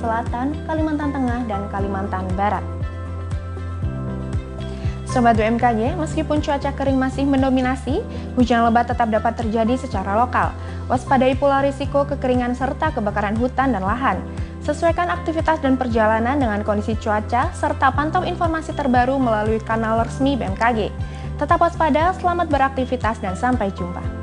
Selatan, Kalimantan Tengah, dan Kalimantan Barat. Sobat BMKG, meskipun cuaca kering masih mendominasi, hujan lebat tetap dapat terjadi secara lokal. Waspadai pula risiko kekeringan serta kebakaran hutan dan lahan. Sesuaikan aktivitas dan perjalanan dengan kondisi cuaca, serta pantau informasi terbaru melalui kanal resmi BMKG. Tetap waspada, selamat beraktivitas, dan sampai jumpa.